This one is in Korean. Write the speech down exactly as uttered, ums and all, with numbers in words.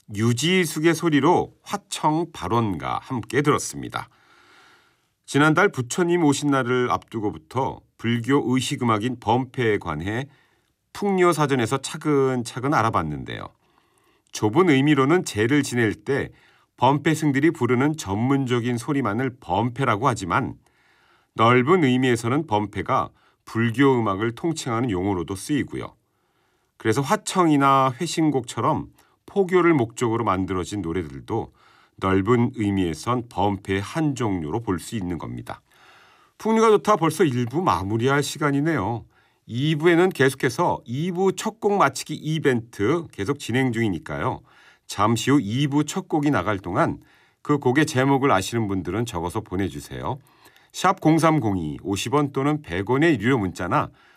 유지숙의 소리로 화청 발원과 함께 들었습니다. 지난달 부처님 오신 날을 앞두고부터 불교 의식음악인 범패에 관해 풍료사전에서 차근차근 알아봤는데요. 좁은 의미로는 제를 지낼 때 범패승들이 부르는 전문적인 소리만을 범패라고 하지만 넓은 의미에서는 범패가 불교 음악을 통칭하는 용어로도 쓰이고요. 그래서 화청이나 회신곡처럼 포교를 목적으로 만들어진 노래들도 넓은 의미에선 범패의 한 종류로 볼 수 있는 겁니다. 풍류가 좋다 벌써 일 부 마무리할 시간이네요. 이 부에는 계속해서 이 부 첫 곡 맞히기 이벤트 계속 진행 중이니까요. 잠시 후 이 부 첫 곡이 나갈 동안 그 곡의 제목을 아시는 분들은 적어서 보내주세요. 샵 공삼공이 오십 원 또는 백 원의 유료 문자나